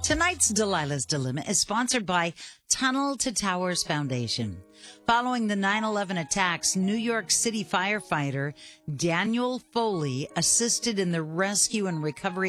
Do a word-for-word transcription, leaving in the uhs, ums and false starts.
Tonight's Delilah's Dilemma is sponsored by Tunnel to Towers Foundation. Following the nine eleven attacks, New York City firefighter Daniel Foley assisted in the rescue and recovery